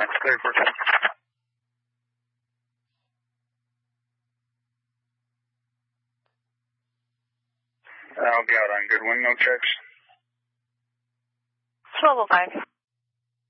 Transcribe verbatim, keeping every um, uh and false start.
That's clear for ten. I'll get on good one, no checks. twelve oh five.